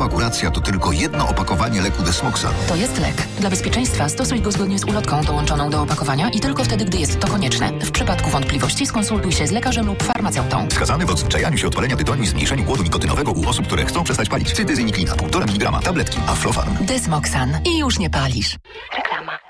Słaba kuracja to tylko jedno opakowanie leku Desmoxan. To jest lek. Dla bezpieczeństwa stosuj go zgodnie z ulotką dołączoną do opakowania i tylko wtedy, gdy jest to konieczne. W przypadku wątpliwości skonsultuj się z lekarzem lub farmaceutą. Wskazany w odzwyczajaniu się od palenia tytoniu i zmniejszeniu głodu nikotynowego u osób, które chcą przestać palić. Cytyzyniklina 1,5 mg, tabletki Aflofarm. Desmoxan. I już nie palisz. Reklama.